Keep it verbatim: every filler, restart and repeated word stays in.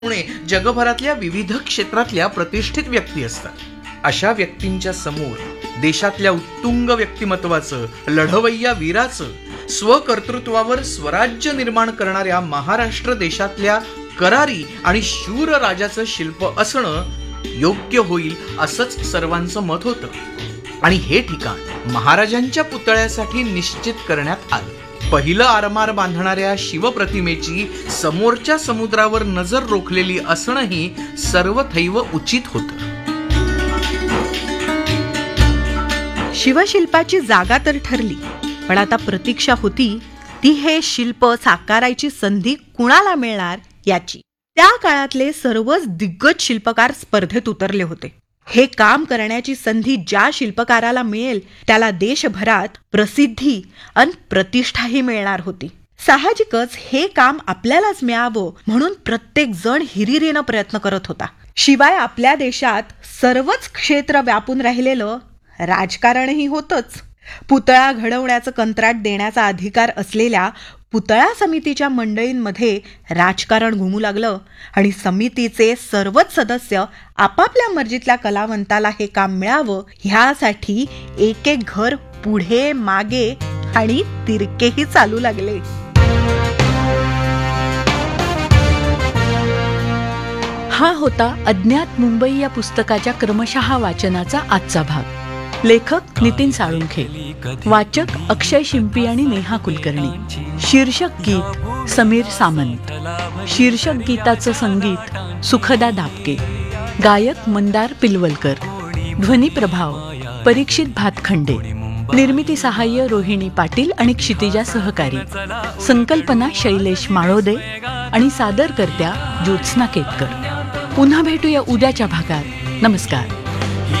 पुणे जगभरातल्या विविध क्षेत्रातल्या प्रतिष्ठित व्यक्ती असतात. अशा व्यक्तींच्या समोर देशातल्या उत्तुंग व्यक्तिमत्वाचं, लढवय्या वीराचं, स्वकर्तृत्वावर स्वराज्य निर्माण करणाऱ्या महाराष्ट्र देशातल्या करारी आणि शूर राजाचं शिल्प असणं योग्य होईल असंच सर्वांचं मत होतं. आणि हे ठिकाण महाराजांच्या पुतळ्यासाठी निश्चित करण्यात आलं. पहिलं आरमार बांधणाऱ्या शिवप्रतिमेची समोरच्या समुद्रावर नजर रोखलेली असणंही सर्वथैव उचित होतं. शिवशिल्पाची जागा तर ठरली, पण आता प्रतीक्षा होती ती हे शिल्प साकारायची संधी कुणाला मिळणार याची. त्या काळातले सर्वच दिग्गज शिल्पकार स्पर्धेत उतरले होते. हे काम करण्याची संधी ज्या शिल्पकाराला मिळेल त्याला देशभरात प्रसिद्धी आणि प्रतिष्ठाही मिळणार होती. साहजिकच हे काम आपल्यालाच मिळावं म्हणून प्रत्येक जण हिरिरीनं प्रयत्न करत होता. शिवाय आपल्या देशात सर्वच क्षेत्र व्यापून राहिलेलं राजकारणही होतच. पुतळा घडवण्याचं कंत्राट देण्याचा अधिकार असलेल्या पुतळा समितीच्या मंडळींमध्ये राजकारण घुमू लागलं आणि समितीचे सर्वच सदस्य आपापल्या मर्जीतल्या कलावंताला हे काम मिळावं ह्यासाठी एक एक घर पुढे मागे आणि तिरकेही चालू लागले. हा होता अज्ञात मुंबई या पुस्तकाच्या क्रमशः वाचनाचा आजचा भाग. लेखक नितीन साळुंखे, वाचक अक्षय शिंपी आणि नेहा कुलकर्णी. शीर्षक गीत समीर सामंत. शीर्षक गीताचं संगीत सुखदा दापके. गायक मंदार पिलवलकर. ध्वनी प्रभाव परीक्षित भातखंडे. निर्मिती सहाय्य रोहिणी पाटील आणि क्षितिजा सहकारी. संकल्पना शैलेश माळोदे आणि सादरकर्त्या ज्योत्स्ना केतकर. पुन्हा भेटूया उद्याच्या भागात. नमस्कार.